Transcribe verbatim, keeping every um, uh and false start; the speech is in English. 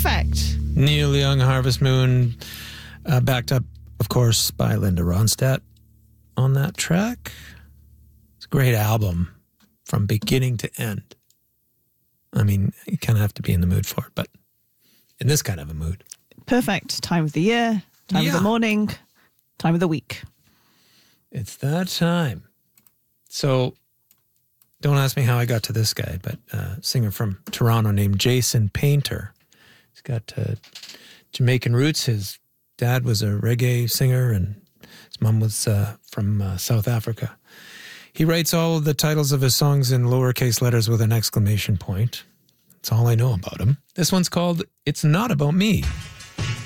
Perfect. Neil Young, Harvest Moon, uh, backed up, of course, by Linda Ronstadt on that track. It's a great album from beginning to end. I mean, you kind of have to be in the mood for it, but in this kind of a mood. Perfect. Time of the year, time Yeah. of the morning, time of the week. It's that time. So don't ask me how I got to this guy, but a singer from Toronto named Jason Painter. He's got uh, Jamaican roots. His dad was a reggae singer and his mom was uh, from uh, South Africa. He writes all of the titles of his songs in lowercase letters with an exclamation point. That's all I know about him. This one's called It's Not About Me.